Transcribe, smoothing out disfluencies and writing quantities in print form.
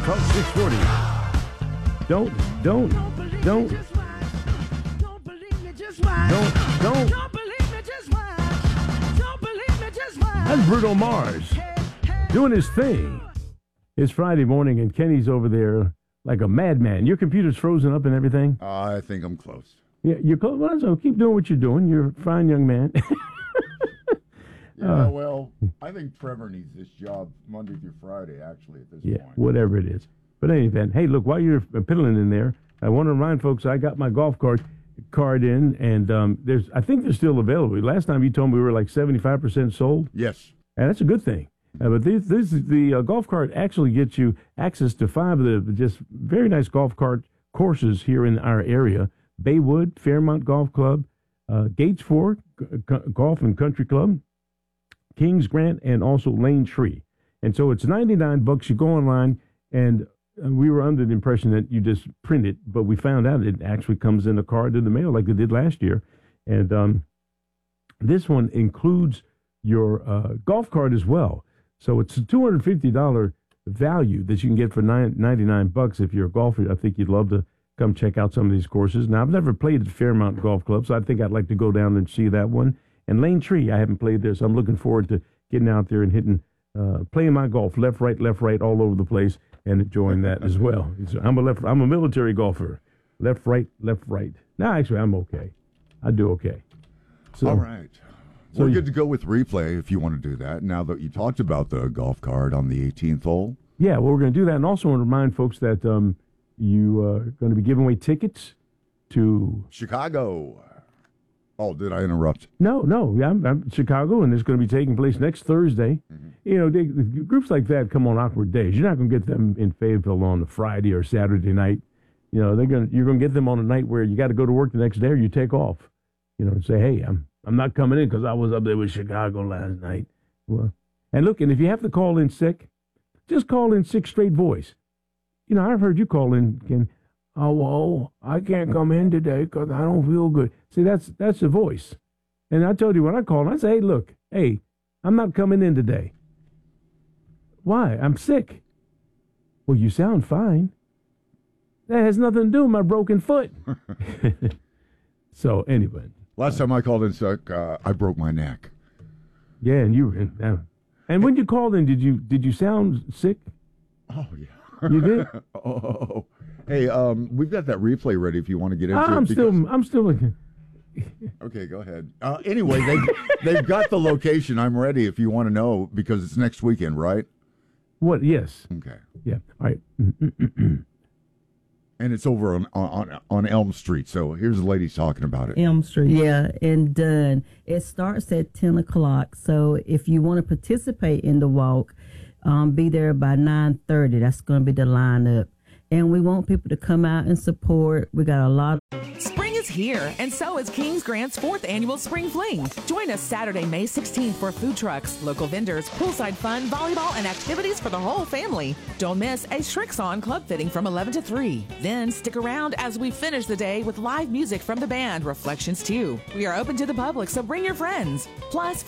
Talk 640. Don't. That's Bruno Mars doing his thing. It's Friday morning, and Kenny's over there like a madman. Your computer's frozen up and everything? I think I'm close. Yeah, you're close. Well, so keep doing what you're doing. You're a fine young man. Well, I think Trevor needs this job Monday through Friday, actually, at this point. Yeah, whatever it is. But anyway, hey, look, while you're piddling in there, I want to remind folks I got my golf card in, and I think they're still available. Last time you told me we were like 75% sold. Yes. And that's a good thing. But the golf cart actually gets you access to 5 of the just very nice golf cart courses here in our area. Baywood, Fairmont Golf Club, Gates Ford Golf and Country Club, Kings Grant, and also Lane Tree. And so it's $99. You go online, and we were under the impression that you just print it, but we found out it actually comes in a card in the mail like it did last year. And this one includes your golf cart as well. So it's a $250 value that you can get for $99 if you're a golfer. I think you'd love to come check out some of these courses. Now, I've never played at Fairmont Golf Club, so I think I'd like to go down and see that one. And Lane Tree, I haven't played there, so I'm looking forward to getting out there and hitting, playing my golf left, right, all over the place, and enjoying that as well. I'm a military golfer. Left, right. No, actually, I'm okay. I do okay. So, all right. So we're good to go with replay if you want to do that. Now that you talked about the golf cart on the 18th hole. Yeah, well, we're going to do that. And also want to remind folks that you are going to be giving away tickets to Chicago. Oh, did I interrupt? No. I'm Chicago, and it's going to be taking place next Thursday. Mm-hmm. You know, groups like that come on awkward days. You're not going to get them in Fayetteville on a Friday or Saturday night. You know, you're going to get them on a night where you got to go to work the next day or you take off. You know, and say, hey, I'm not coming in because I was up there with Chicago last night. Well, and look, and if you have to call in sick, just call in sick straight voice. You know, I've heard you call in, Ken. Oh, I can't come in today because I don't feel good. See, that's the voice. And I told you when I called, I say, hey, I'm not coming in today. Why? I'm sick. Well, you sound fine. That has nothing to do with my broken foot. So anyway. Last time I called in sick, I broke my neck. Yeah, and you were. And when you called in, did you sound sick? Oh yeah, you did. Oh, hey, we've got that replay ready if you want to get into it. I'm still looking. Okay, go ahead. Anyway, they've got the location. I'm ready if you want to know because it's next weekend, right? What? Yes. Okay. Yeah. All right. And it's over on Elm Street. So here's the lady talking about it. Elm Street. Yeah, and done. It starts at 10 o'clock. So if you want to participate in the walk, be there by 9:30. That's going to be the lineup. And we want people to come out and support. We got a lot. Spring is here, and so is Kings Grant's 4th annual Spring Fling. Join us Saturday, May 16th for food trucks, local vendors, poolside fun, volleyball, and activities for the whole family. Don't miss a Shrix-On club fitting from 11 to 3. Then stick around as we finish the day with live music from the band Reflections 2. We are open to the public, so bring your friends. Plus,